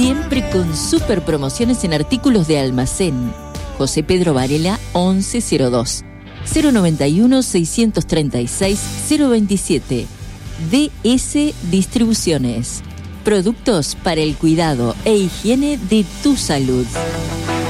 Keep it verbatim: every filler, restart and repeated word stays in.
siempre con super promociones en artículos de almacén. José Pedro Varela once cero dos, cero noventa y uno, seiscientos treinta y seis, cero veintisiete. D S Distribuciones. Productos para el cuidado e higiene de tu salud.